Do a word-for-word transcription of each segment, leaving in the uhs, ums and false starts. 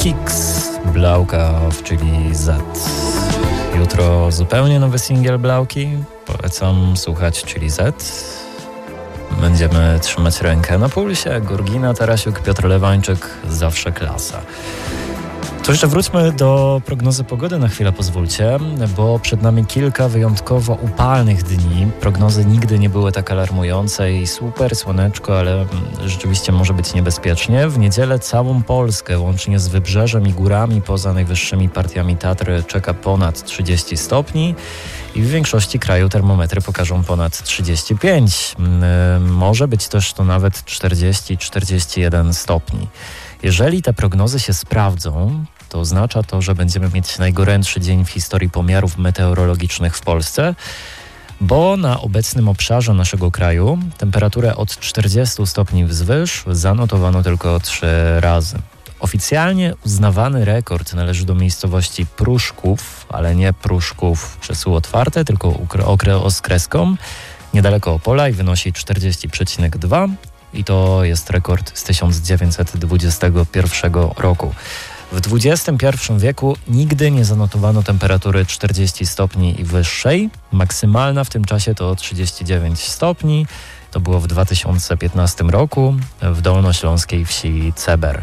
Kicks, Blauka, czyli Z. Jutro zupełnie nowy singiel Blauki. Polecam słuchać, czyli Z. Będziemy trzymać rękę na pulsie. Gurgina, Tarasiuk, Piotr Lewańczyk, zawsze klasa. To jeszcze wróćmy do prognozy pogody na chwilę, pozwólcie, bo przed nami kilka wyjątkowo upalnych dni. Prognozy nigdy nie były tak alarmujące i super słoneczko, ale rzeczywiście może być niebezpiecznie. W niedzielę całą Polskę, łącznie z wybrzeżem i górami poza najwyższymi partiami Tatry, czeka ponad trzydzieści stopni i w większości kraju termometry pokażą ponad trzydzieści pięć. Może być też to nawet czterdzieści czterdzieści jeden stopni. Jeżeli te prognozy się sprawdzą, to oznacza to, że będziemy mieć najgorętszy dzień w historii pomiarów meteorologicznych w Polsce, bo na obecnym obszarze naszego kraju temperaturę od czterdziestu stopni wzwyż zanotowano tylko trzy razy. Oficjalnie uznawany rekord należy do miejscowości Pruszków, ale nie Pruszków przez U otwarte, tylko okre z kreską, niedaleko Opola i wynosi czterdzieści przecinek dwa. I to jest rekord z tysiąc dziewięćset dwudziestego pierwszego roku. W dwudziestym pierwszym wieku nigdy nie zanotowano temperatury czterdzieści stopni i wyższej. Maksymalna w tym czasie to trzydzieści dziewięć stopni. To było w dwa tysiące piętnastym roku w dolnośląskiej wsi Ceber.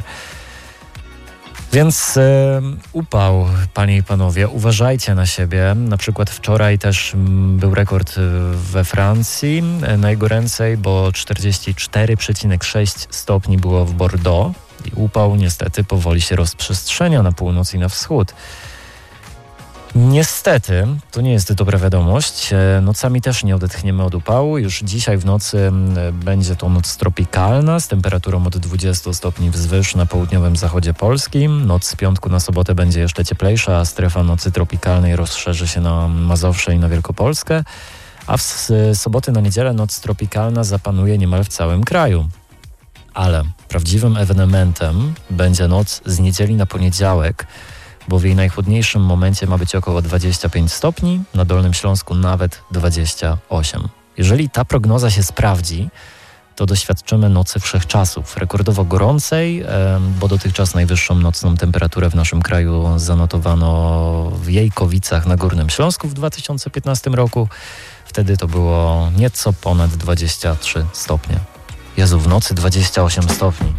Więc yy, upał, panie i panowie, uważajcie na siebie. Na przykład wczoraj też m, był rekord we Francji, yy, najgoręcej, bo czterdzieści cztery przecinek sześć stopni było w Bordeaux i upał niestety powoli się rozprzestrzenia na północ i na wschód. Niestety, to nie jest dobra wiadomość, nocami też nie odetchniemy od upału. Już dzisiaj w nocy będzie to noc tropikalna z temperaturą od dwudziestu stopni wzwyż na południowym zachodzie Polski. Noc z piątku na sobotę będzie jeszcze cieplejsza, a strefa nocy tropikalnej rozszerzy się na Mazowsze i na Wielkopolskę, a w soboty na niedzielę noc tropikalna zapanuje niemal w całym kraju. Ale prawdziwym ewenementem będzie noc z niedzieli na poniedziałek, bo w jej najchłodniejszym momencie ma być około dwadzieścia pięć stopni, na Dolnym Śląsku nawet dwadzieścia osiem. Jeżeli ta prognoza się sprawdzi, to doświadczymy nocy wszechczasów, rekordowo gorącej, bo dotychczas najwyższą nocną temperaturę w naszym kraju zanotowano w Jejkowicach na Górnym Śląsku w dwa tysiące piętnastym roku. Wtedy to było nieco ponad dwadzieścia trzy stopnie. Jezu, w nocy dwadzieścia osiem stopni.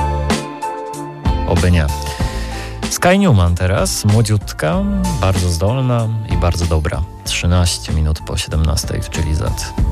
Oby nie. Sky Newman teraz, młodziutka, bardzo zdolna i bardzo dobra. trzynaście minut po siedemnastej w Chili Z.